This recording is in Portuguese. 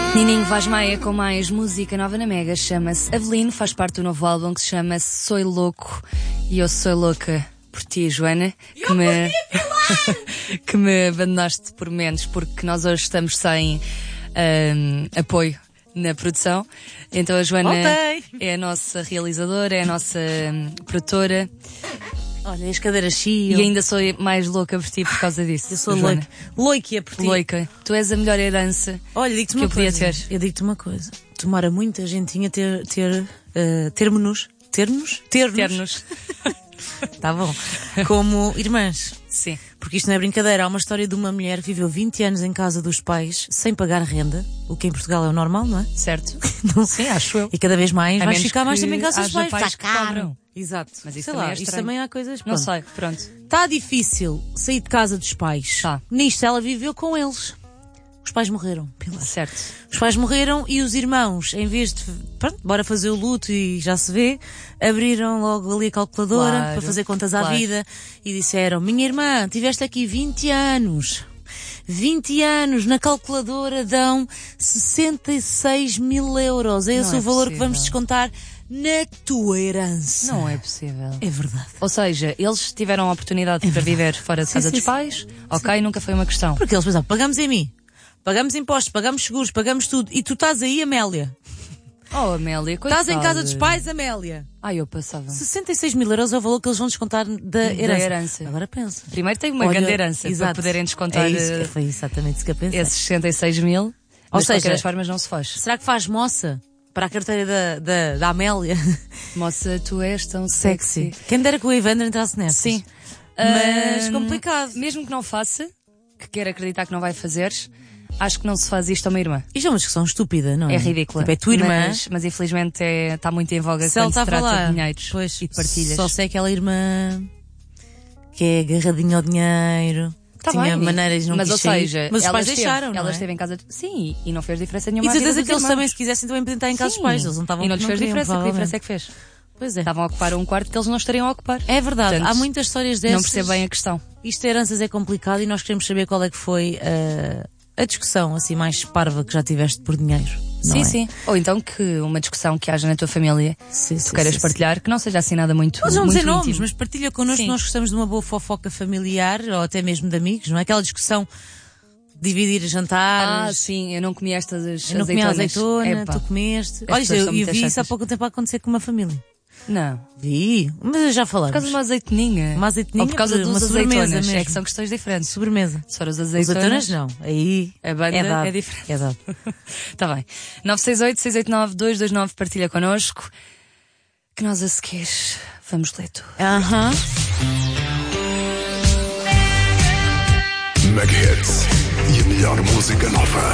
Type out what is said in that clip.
Nininho Vaz Maia com mais música nova na Mega, chama-se Avelino, faz parte do novo álbum que se chama Sou Louco e eu sou louca por ti, Joana, que me abandonaste por menos porque nós hoje estamos sem apoio na produção. Então a Joana é a nossa realizadora, é a nossa produtora. Olha, as cadeiras chiam. E ainda sou mais louca por ti por causa disso. Eu sou Joana. Loica por ti. Loica. Tu és a melhor herança. Olha, digo-te uma coisa. Eu digo-te uma coisa. Tomara muita gentinha ter-nos. Tá bom. Como irmãs. Sim. Porque isto não é brincadeira. Há uma história de uma mulher que viveu 20 anos em casa dos pais sem pagar renda, o que em Portugal é o normal, não é? Certo. Não. Sim, acho eu. E cada vez mais A vais menos ficar mais que tempo em casa dos haja pais. pais que cobram. Exato. Mas isso sei também lá, é isso estranho. também há coisas. Não Pronto. sei, pronto. Está difícil sair de casa dos pais. Tá. Nisto ela viveu com eles. Os pais morreram, Pilar. Certo. Os pais morreram e os irmãos, em vez de, pronto, bora fazer o luto e já se vê, abriram logo ali a calculadora para fazer contas à vida e disseram: minha irmã, tiveste aqui 20 anos. 20 anos na calculadora dão 66 mil euros. É esse o valor que vamos descontar na tua herança. Não é possível. É verdade. Ou seja, eles tiveram a oportunidade para viver fora de casa dos pais. Ok, nunca foi uma questão. Porque eles pensavam: pagamos em mim, pagamos impostos, pagamos seguros, pagamos tudo. E tu estás aí, Amélia. Oh, Amélia, coitada. Estás em casa dos pais, Amélia. Ai, eu passava. 66 mil euros é o valor que eles vão descontar da herança. Agora pensa. Primeiro tem uma grande herança para poderem descontar foi exatamente isso que eu pensei. esses 66 mil. Ou seja, de qualquer formas não se faz. Será que faz moça para a carteira da Amélia? Moça, tu és tão sexy. Quem me dera que o Evander entrasse nessa. Sim. Mas complicado. Mesmo que não faça, que queira acreditar que não vai fazer, acho que não se faz isto a uma irmã. Isto é uma discussão estúpida, não é? É ridícula. Tipo, é tua irmã. Mas infelizmente está muito em voga se quando se trata lá. de dinheiros e de partilhas. Só sei aquela irmã que é agarradinha ao dinheiro. Tá tinha bem, maneiras não mas ou sair. seja, mas os pais deixaram, ela não é? esteve em casa sim, e não fez diferença nenhuma. E de certeza que eles irmãos. também, se quisessem, também podiam estar em casa dos pais. Eles não estavam. E não lhes fez diferença. Que diferença é que fez? Pois é. Estavam a ocupar um quarto que eles não estariam a ocupar. É verdade. Portanto, há muitas histórias dessas. Não percebo bem a questão. Isto de heranças é complicado e nós queremos saber qual é que foi a discussão assim mais parva que já tiveste por dinheiro. Sim, sim. Ou então que uma discussão que haja na tua família, tu queiras partilhar, que não seja assim nada muito. Nós vamos dizer nomes, íntimo. mas partilha connosco. Nós gostamos de uma boa fofoca familiar ou até mesmo de amigos, não é? Aquela discussão de dividir jantares. Ah, sim, eu não comi estas azeitonas. Eu não comi a azeitona, tu comeste. Olha, eu vi isso há pouco tempo a acontecer com uma família. Não. Vi, mas já falamos. Por causa de uma azeitoninha. Uma azeitoninha. Ou por causa dos azeitonas. Mesmo. É que são questões diferentes. Sobremesa. Se for os azeitonas não. Aí a banda é diferente. É dado. Tá bem. 968-689-229, partilha connosco. Que nós a seguir vamos ler tudo. Mega Hits e a melhor música nova.